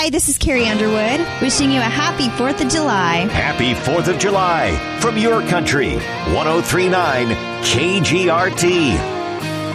Hi, this is Carrie Underwood, wishing you a happy 4th of July. Happy 4th of July from your country. 103.9 KGRT.